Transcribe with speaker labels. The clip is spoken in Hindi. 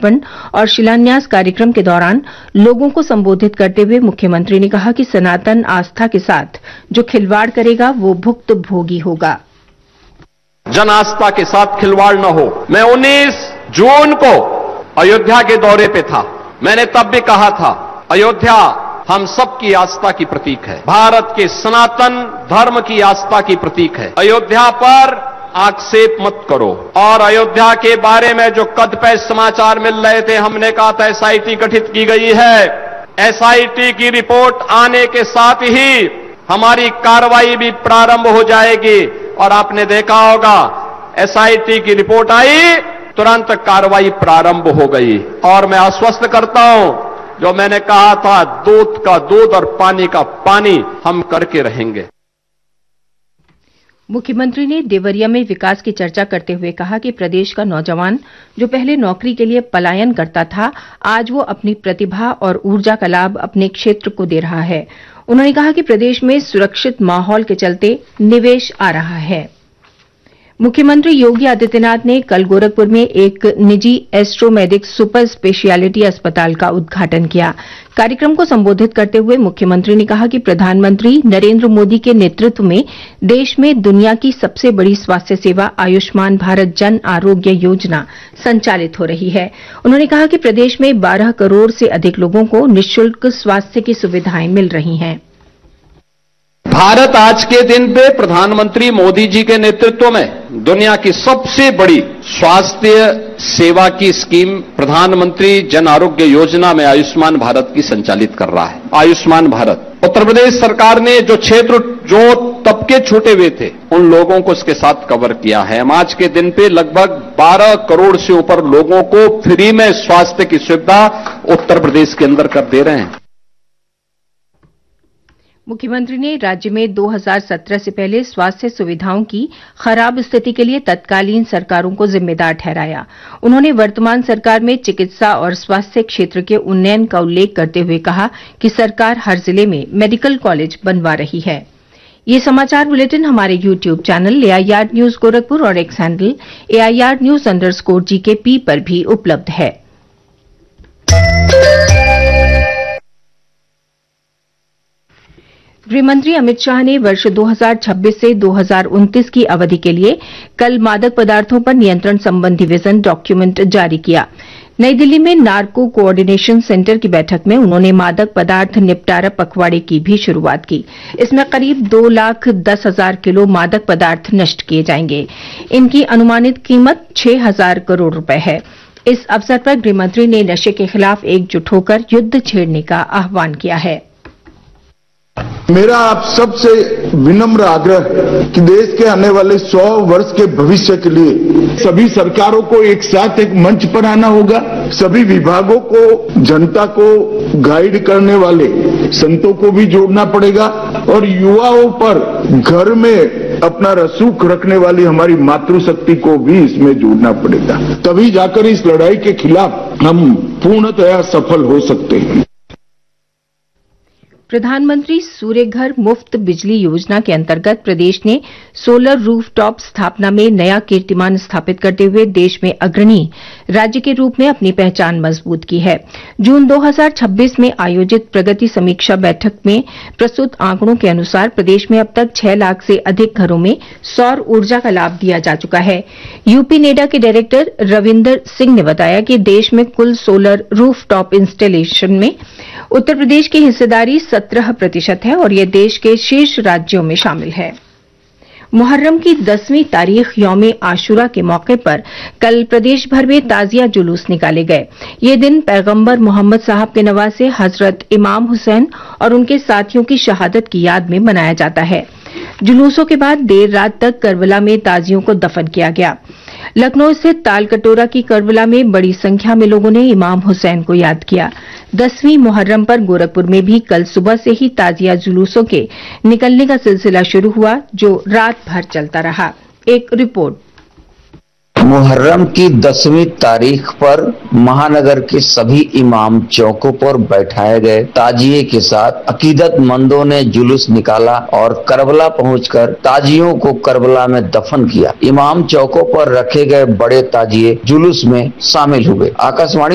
Speaker 1: लोकार्पण और शिलान्यास कार्यक्रम के दौरान लोगों को संबोधित करते हुए मुख्यमंत्री ने कहा कि सनातन आस्था के साथ जो खिलवाड़ करेगा वो भुक्तभोगी होगा।
Speaker 2: जन आस्था के साथ खिलवाड़ न हो। मैं 19 जून को अयोध्या के दौरे पे था। मैंने तब भी कहा था, अयोध्या हम सबकी आस्था की प्रतीक है, भारत के सनातन धर्म की आस्था की प्रतीक है। अयोध्या पर आक्षेप मत करो। और अयोध्या के बारे में जो कदपे समाचार मिल रहे थे, हमने कहा था एसआईटी गठित की गई है। एसआईटी की रिपोर्ट आने के साथ ही हमारी कार्रवाई भी प्रारंभ हो जाएगी। और आपने देखा होगा, एसआईटी की रिपोर्ट आई, तुरंत कार्रवाई प्रारंभ हो गई। और मैं आश्वस्त करता हूं, जो मैंने कहा था, दूध का दूध और पानी का पानी हम करके रहेंगे।
Speaker 1: मुख्यमंत्री ने देवरिया में विकास की चर्चा करते हुए कहा कि प्रदेश का नौजवान जो पहले नौकरी के लिए पलायन करता था, आज वो अपनी प्रतिभा और ऊर्जा का लाभ अपने क्षेत्र को दे रहा है। उन्होंने कहा कि प्रदेश में सुरक्षित माहौल के चलते निवेश आ रहा है। मुख्यमंत्री योगी आदित्यनाथ ने कल गोरखपुर में एक निजी एस्ट्रोमेडिक सुपर स्पेशियलिटी अस्पताल का उद्घाटन किया। कार्यक्रम को संबोधित करते हुए मुख्यमंत्री ने कहा कि प्रधानमंत्री नरेंद्र मोदी के नेतृत्व में देश में दुनिया की सबसे बड़ी स्वास्थ्य सेवा आयुष्मान भारत जन आरोग्य योजना संचालित हो रही है। उन्होंने कहा कि प्रदेश में 12 करोड़ से अधिक लोगों को निःशुल्क स्वास्थ्य की सुविधाएं मिल रही हैं।
Speaker 2: भारत आज के दिन पे प्रधानमंत्री मोदी जी के नेतृत्व में दुनिया की सबसे बड़ी स्वास्थ्य सेवा की स्कीम प्रधानमंत्री जन आरोग्य योजना में आयुष्मान भारत की संचालित कर रहा है। आयुष्मान भारत उत्तर प्रदेश सरकार ने जो क्षेत्र, जो तबके छूटे हुए थे, उन लोगों को इसके साथ कवर किया है। हम आज के दिन पे लगभग 12 करोड़ से ऊपर लोगों को फ्री में स्वास्थ्य की सुविधा उत्तर प्रदेश के अंदर कर दे रहे हैं।
Speaker 1: मुख्यमंत्री ने राज्य में 2017 से पहले स्वास्थ्य सुविधाओं की खराब स्थिति के लिए तत्कालीन सरकारों को जिम्मेदार ठहराया। उन्होंने वर्तमान सरकार में चिकित्सा और स्वास्थ्य क्षेत्र के उन्नयन का उल्लेख करते हुए कहा कि सरकार हर जिले में मेडिकल कॉलेज बनवा रही है। ये समाचार बुलेटिन हमारे YouTube channel AIR news Gorakhpur और एक्स हैंडल AIR News_GKP पर भी उपलब्ध है। गृहमंत्री अमित शाह ने वर्ष 2026 से 2029 की अवधि के लिए कल मादक पदार्थों पर नियंत्रण संबंधी विजन डॉक्यूमेंट जारी किया। नई दिल्ली में नार्को कोऑर्डिनेशन सेंटर की बैठक में उन्होंने मादक पदार्थ निपटारा पखवाड़े की भी शुरूआत की। इसमें करीब 2,10,000 किलो मादक पदार्थ नष्ट किए जाएंगे। इनकी अनुमानित कीमत 6,000 करोड़ रुपए है। इस अवसर पर गृहमंत्री ने नशे के खिलाफ एकजुट होकर युद्ध छेड़ने का आह्वान किया है।
Speaker 3: मेरा आप सबसे विनम्र आग्रह है कि देश के आने वाले 100 वर्ष के भविष्य के लिए सभी सरकारों को एक साथ एक मंच पर आना होगा। सभी विभागों को, जनता को गाइड करने वाले संतों को भी जोड़ना पड़ेगा और युवाओं पर घर में अपना रसूख रखने वाली हमारी मातृशक्ति को भी इसमें जोड़ना पड़ेगा। तभी जाकर इस लड़ाई के खिलाफ हम पूर्णतया सफल हो सकते हैं।
Speaker 1: प्रधानमंत्री सूर्यघर मुफ्त बिजली योजना के अंतर्गत प्रदेश ने सोलर रूफटॉप स्थापना में नया कीर्तिमान स्थापित करते हुए देश में अग्रणी राज्य के रूप में अपनी पहचान मजबूत की है। जून 2026 में आयोजित प्रगति समीक्षा बैठक में प्रस्तुत आंकड़ों के अनुसार प्रदेश में अब तक 6 लाख से अधिक घरों में सौर ऊर्जा का लाभ दिया जा चुका है। यूपी नेडा के डायरेक्टर रविंदर सिंह ने बताया कि देश में कुल सोलर रूफटॉप इंस्टॉलेशन में उत्तर प्रदेश की हिस्सेदारी 17% है और यह देश के शीर्ष राज्यों में शामिल है। मुहर्रम की 10वीं तारीख यौम आशुरा के मौके पर कल प्रदेश भर में ताजिया जुलूस निकाले गए। ये दिन पैगंबर मोहम्मद साहब के नवासे हजरत इमाम हुसैन और उनके साथियों की शहादत की याद में मनाया जाता है। जुलूसों के बाद देर रात तक करबला में ताजियों को दफन किया गया। लखनऊ स्थित तालकटोरा की करबला में बड़ी संख्या में लोगों ने इमाम हुसैन को याद किया। 10वीं मुहर्रम पर गोरखपुर में भी कल सुबह से ही ताजिया जुलूसों के निकलने का सिलसिला शुरू हुआ, जो रात भर चलता रहा। एक रिपोर्ट।
Speaker 4: मुहर्रम की 10वीं तारीख पर महानगर के सभी इमाम चौकों पर बैठाए गए ताजिए के साथ अकीदतमंदों ने जुलूस निकाला और करबला पहुंचकर ताजियों को करबला में दफन किया। इमाम चौकों पर रखे गए बड़े ताजिए जुलूस में शामिल हुए। आकाशवाणी